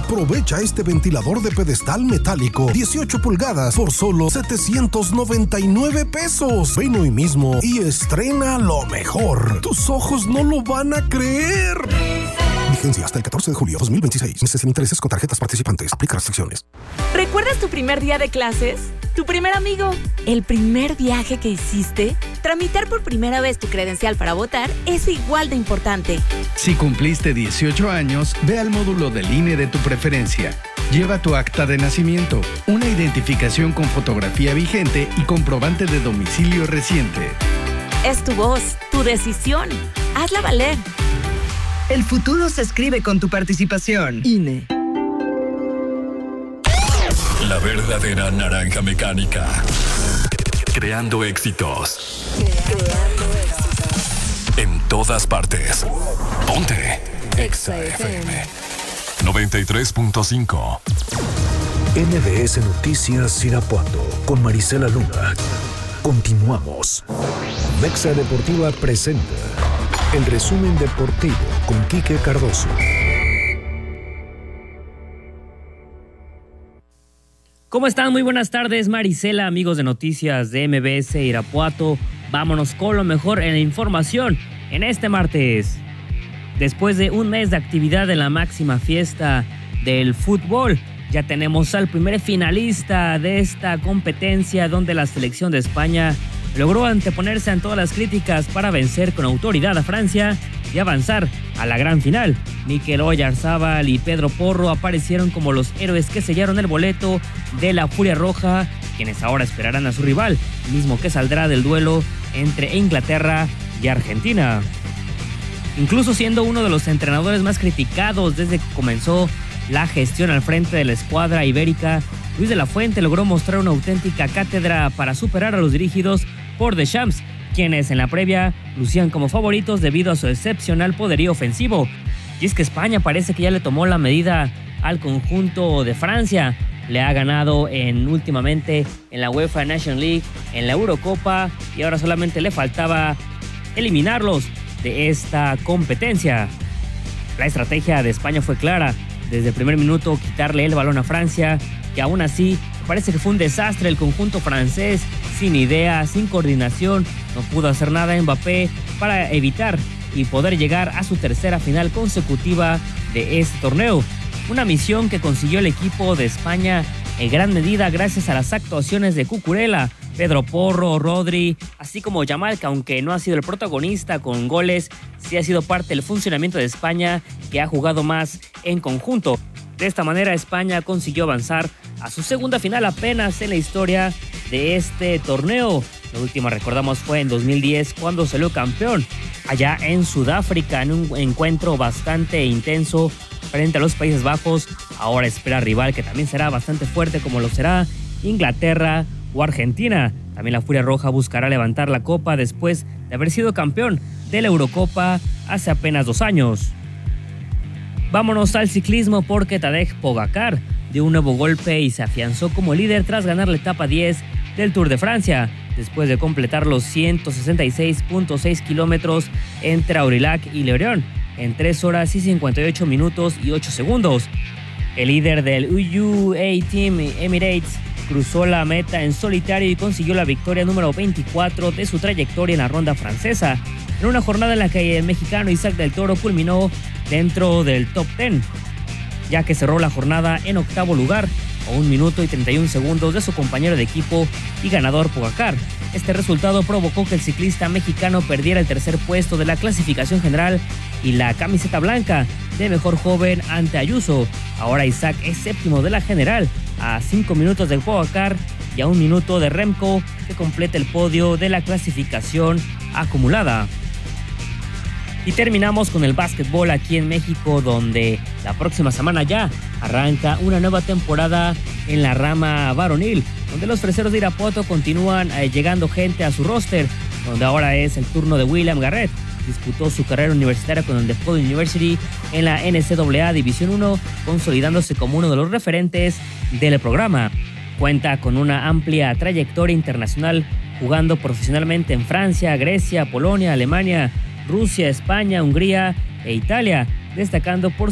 Aprovecha este ventilador de pedestal metálico 18 pulgadas por solo $799. Ven hoy mismo y estrena lo mejor. Tus ojos no lo van a creer. Vigencia hasta el 14 de julio 2026. Meses sin intereses con tarjetas participantes. Aplica restricciones. ¿Recuerdas tu primer día de clases? ¿Tu primer amigo? ¿El primer viaje que hiciste? Tramitar por primera vez tu credencial para votar es igual de importante. Si cumpliste 18 años, ve al módulo del INE de tu preferencia. Lleva tu acta de nacimiento, una identificación con fotografía vigente y comprobante de domicilio reciente. Es tu voz, tu decisión. Hazla valer. El futuro se escribe con tu participación. INE. La verdadera naranja mecánica. Creando éxitos. En todas partes. Ponte Exa FM 93.5. MBS Noticias Irapuato con Marisela Luna. Continuamos. Mexa Deportiva presenta el resumen deportivo con Quique Cardoso. ¿Cómo están? Muy buenas tardes, Marisela, amigos de Noticias de MBS Irapuato. Vámonos con lo mejor en la información en este martes. Después de un mes de actividad en la máxima fiesta del fútbol, ya tenemos al primer finalista de esta competencia, donde la selección de España logró anteponerse a todas las críticas para vencer con autoridad a Francia y avanzar a la gran final. Mikel Oyarzabal y Pedro Porro aparecieron como los héroes que sellaron el boleto de la Furia Roja, quienes ahora esperarán a su rival, mismo que saldrá del duelo entre Inglaterra y Argentina. Incluso siendo uno de los entrenadores más criticados desde que comenzó la gestión al frente de la escuadra ibérica, Luis de la Fuente logró mostrar una auténtica cátedra para superar a los dirigidos por Deschamps, quienes en la previa lucían como favoritos debido a su excepcional poderío ofensivo. Y es que España parece que ya le tomó la medida al conjunto de Francia. Le ha ganado últimamente en la UEFA Nations League, en la Eurocopa, y ahora solamente le faltaba eliminarlos de esta competencia. La estrategia de España fue clara. Desde el primer minuto quitarle el balón a Francia, que aún así parece que fue un desastre el conjunto francés, sin idea, sin coordinación. No pudo hacer nada Mbappé para evitar y poder llegar a su tercera final consecutiva de este torneo. Una misión que consiguió el equipo de España en gran medida gracias a las actuaciones de Cucurella, Pedro Porro, Rodri, así como Yamal, que aunque no ha sido el protagonista con goles, sí ha sido parte del funcionamiento de España, que ha jugado más en conjunto. De esta manera, España consiguió avanzar a su segunda final apenas en la historia de este torneo. La última, recordamos, fue en 2010 cuando salió campeón allá en Sudáfrica en un encuentro bastante intenso frente a los Países Bajos. Ahora espera rival que también será bastante fuerte, como lo será Inglaterra o Argentina. También la Furia Roja buscará levantar la copa después de haber sido campeón de la Eurocopa hace apenas 2 años. Vámonos al ciclismo, porque Tadej Pogačar dio un nuevo golpe y se afianzó como líder tras ganar la etapa 10 del Tour de Francia, después de completar los 166.6 kilómetros entre Aurillac y Lorient en 3 horas y 58 minutos y 8 segundos. El líder del UAE Team Emirates cruzó la meta en solitario y consiguió la victoria número 24 de su trayectoria en la ronda francesa, en una jornada en la que el mexicano Isaac del Toro culminó dentro del top 10, ya que cerró la jornada en 8º lugar, a 1 minuto y 31 segundos de su compañero de equipo y ganador Pogačar. Este resultado provocó que el ciclista mexicano perdiera el tercer puesto de la clasificación general y la camiseta blanca de mejor joven ante Ayuso. Ahora Isaac es séptimo de la general, a 5 minutos de Pogačar y a 1 minuto de Remco, que completa el podio de la clasificación acumulada. Y terminamos con el básquetbol aquí en México, donde la próxima semana ya arranca una nueva temporada en la rama varonil, donde los freseros de Irapuato continúan llegando gente a su roster, donde ahora es el turno de William Garrett. Disputó su carrera universitaria con el DePaul University en la NCAA División 1, consolidándose como uno de los referentes del programa. Cuenta con una amplia trayectoria internacional, jugando profesionalmente en Francia, Grecia, Polonia, Alemania, Rusia, España, Hungría e Italia, destacando por